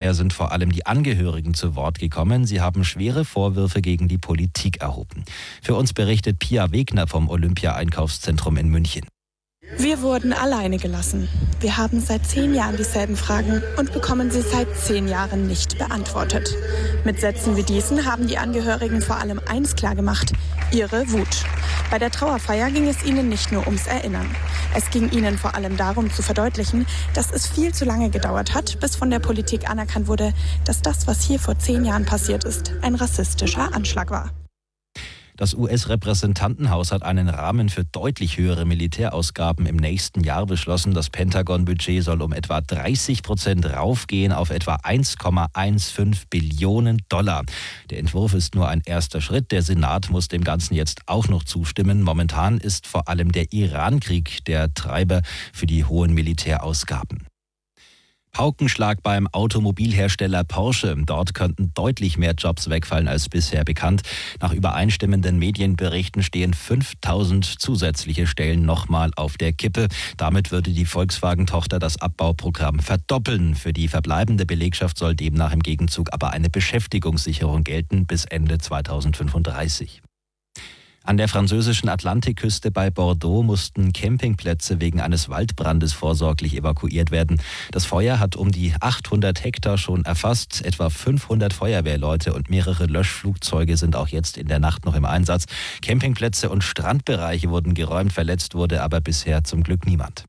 Daher sind vor allem die Angehörigen zu Wort gekommen. Sie haben schwere Vorwürfe gegen die Politik erhoben. Für uns berichtet Pia Wegner vom Olympia-Einkaufszentrum in München. Wir wurden alleine gelassen. Wir haben seit 10 Jahren dieselben Fragen und bekommen sie seit 10 Jahren nicht beantwortet. Mit Sätzen wie diesen haben die Angehörigen vor allem eins klargemacht: ihre Wut. Bei der Trauerfeier ging es ihnen nicht nur ums Erinnern. Es ging ihnen vor allem darum zu verdeutlichen, dass es viel zu lange gedauert hat, bis von der Politik anerkannt wurde, dass das, was hier vor 10 Jahren passiert ist, ein rassistischer Anschlag war. Das US-Repräsentantenhaus hat einen Rahmen für deutlich höhere Militärausgaben im nächsten Jahr beschlossen. Das Pentagon-Budget soll um etwa 30% raufgehen auf etwa 1,15 Billionen $. Der Entwurf ist nur ein erster Schritt. Der Senat muss dem Ganzen jetzt auch noch zustimmen. Momentan ist vor allem der Iran-Krieg der Treiber für die hohen Militärausgaben. Paukenschlag beim Automobilhersteller Porsche. Dort könnten deutlich mehr Jobs wegfallen als bisher bekannt. Nach übereinstimmenden Medienberichten stehen 5000 zusätzliche Stellen nochmal auf der Kippe. Damit würde die Volkswagen-Tochter das Abbauprogramm verdoppeln. Für die verbleibende Belegschaft soll demnach im Gegenzug aber eine Beschäftigungssicherung gelten bis Ende 2035. An der französischen Atlantikküste bei Bordeaux mussten Campingplätze wegen eines Waldbrandes vorsorglich evakuiert werden. Das Feuer hat um die 800 Hektar schon erfasst. Etwa 500 Feuerwehrleute und mehrere Löschflugzeuge sind auch jetzt in der Nacht noch im Einsatz. Campingplätze und Strandbereiche wurden geräumt, verletzt wurde aber bisher zum Glück niemand.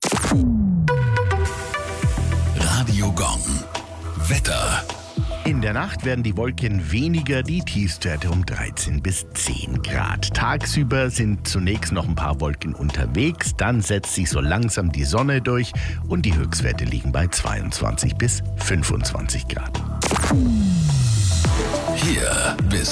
Radio Gong. Wetter. In der Nacht werden die Wolken weniger, die Tiefstwerte um 13 bis 10 Grad. Tagsüber sind zunächst noch ein paar Wolken unterwegs, dann setzt sich so langsam die Sonne durch und die Höchstwerte liegen bei 22 bis 25 Grad. Hier bis